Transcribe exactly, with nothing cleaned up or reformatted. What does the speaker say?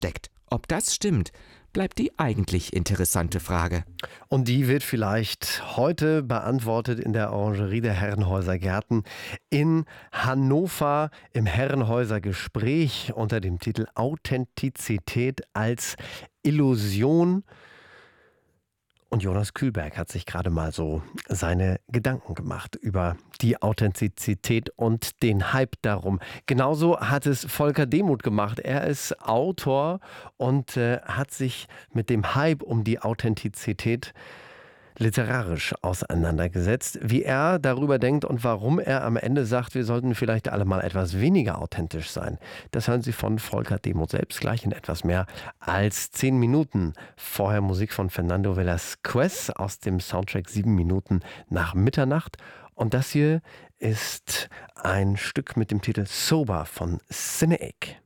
steckt. Ob das stimmt, bleibt die eigentlich interessante Frage. Und die wird vielleicht heute beantwortet in der Orangerie der Herrenhäuser Gärten in Hannover im Herrenhäuser Gespräch unter dem Titel Authentizität als Illusion. Und Jonas Kühlberg hat sich gerade mal so seine Gedanken gemacht über die Authentizität und den Hype darum. Genauso hat es Volker Demuth gemacht. Er ist Autor und äh, hat sich mit dem Hype um die Authentizität literarisch auseinandergesetzt, wie er darüber denkt und warum er am Ende sagt, wir sollten vielleicht alle mal etwas weniger authentisch sein. Das hören Sie von Volker Demuth selbst gleich in etwas mehr als zehn Minuten. Vorher Musik von Fernando Velasquez aus dem Soundtrack Sieben Minuten nach Mitternacht. Und das hier ist ein Stück mit dem Titel Sober von Cynic.